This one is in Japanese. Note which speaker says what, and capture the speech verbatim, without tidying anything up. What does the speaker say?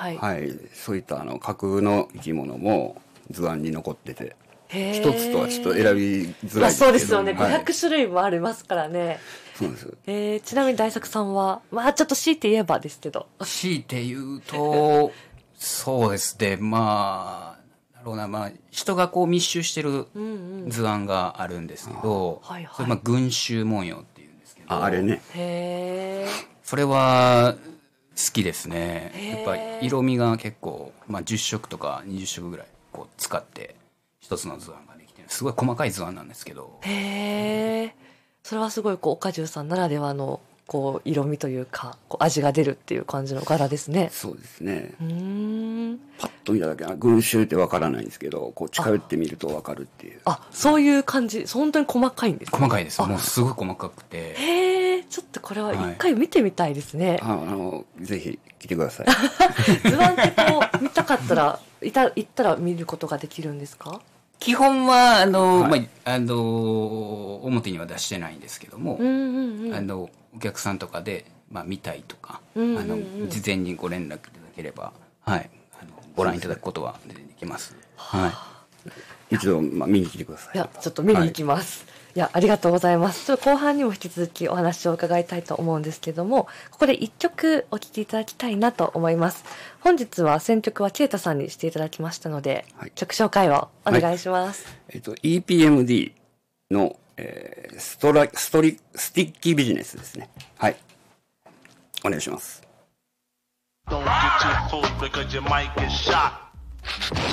Speaker 1: はい、
Speaker 2: はい、そういったあの架空の生き物も図案に残ってて、一つとはちょっと選びづらいですけど、まあ、
Speaker 1: そうですよね、
Speaker 2: はい、
Speaker 1: ごひゃく種類もありますからね。
Speaker 2: そうです。
Speaker 1: えー、ちなみに大作さんは、まあちょっと強いて言えばですけど。
Speaker 3: 強いて言うと、そうですね、まあ、だろうな、まあ、人がこう密集してる図案があるんですけど、
Speaker 1: うんうん、はいはい、
Speaker 3: それまあ群衆文様っていうんですけど、
Speaker 2: あ、あれね。
Speaker 1: へー。
Speaker 3: それは好きですね。やっぱり色味が結構、まあじゅっしょくとかにじゅっしょくぐらいこう使って一つの図案ができてる。すごい細かい図案なんですけど。
Speaker 1: へー。それはすごいこう岡重さんならではのこう色味というかこう味が出るっていう感じの柄ですね。
Speaker 2: そうですね。
Speaker 1: うーん、
Speaker 2: パッと見ただけ群衆ってわからないんですけど、こう近寄ってみるとわかるっていう。
Speaker 1: あ、そういう感じ。本当に細かいんですね。
Speaker 3: 細かいです。もうすごい細かくて。
Speaker 1: へー、ちょっとこれは一回見てみたいですね。
Speaker 2: はい、ああのぜひ来てください。
Speaker 1: 図案ってこう見たかったらいた行ったら見ることができるんですか？
Speaker 3: 基本はあの、
Speaker 2: はい、
Speaker 3: まあ、あの表には出してないんですけども、
Speaker 1: うんうんうん、
Speaker 3: あのお客さんとかで、まあ、見たいとか、
Speaker 1: うんうんうん、
Speaker 3: あの事前にご連絡いただければ、はい、あのご覧いただくことはできます。はい、
Speaker 2: 一度、まあ、見に来てください。
Speaker 1: いや、ちょっと見に行きます。はい、いや、ありがとうございます。ちょっと後半にも引き続きお話を伺いたいと思うんですけども、ここで一曲お聴きいただきたいなと思います。本日は選曲はケイタさんにしていただきましたので、はい、曲紹介をお願いします。
Speaker 2: はい、えっと、イーピーエムディー の、えー、ストラ、ストリ、スティッキービジネスですね。はい。お願いします。Don't get too close because you might get shot.